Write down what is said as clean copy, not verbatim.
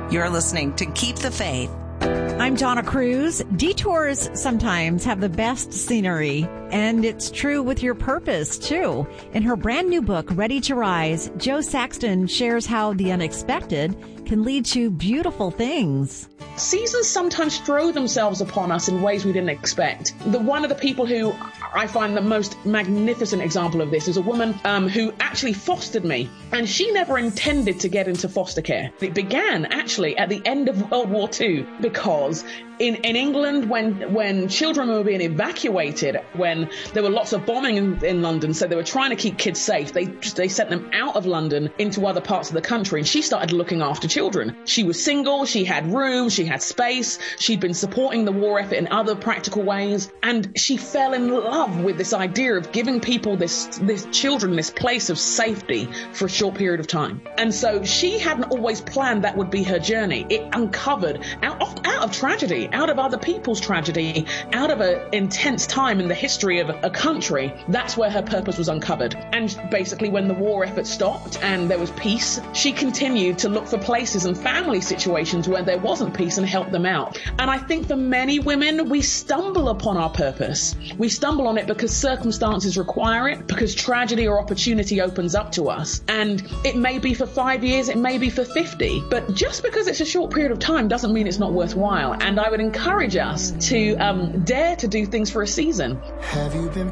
You're listening to Keep the Faith. I'm Donna Cruz. Detours sometimes have the best scenery, and it's true with your purpose, too. In her brand new book, Ready to Rise, Jo Saxton shares how the unexpected can lead to beautiful things. Seasons sometimes throw themselves upon us in ways we didn't expect. One of the people who I find the most magnificent example of this is a woman who actually fostered me, and she never intended to get into foster care. It began actually at the end of World War II, because in England, when children were being evacuated, when there were lots of bombing in London, so they were trying to keep kids safe, they sent them out of London into other parts of the country, and she started looking after children. She was single, she had room, she had space, she'd been supporting the war effort in other practical ways, and she fell in love with this idea of giving people this children this place of safety for a short period of time. And so she hadn't always planned that would be her journey. It uncovered out of tragedy, out of other people's tragedy, out of an intense time in the history of a country. That's where her purpose was uncovered. And basically when the war effort stopped and there was peace, she continued to look for places and family situations where there wasn't peace and help them out. And I think for many women, we stumble upon our purpose. We stumble on it because circumstances require it, because tragedy or opportunity opens up to us. And it may be for 5 years, it may be for 50, but just because it's a short period of time doesn't mean it's not worthwhile. And I would encourage us to dare to do things for a season. Have you been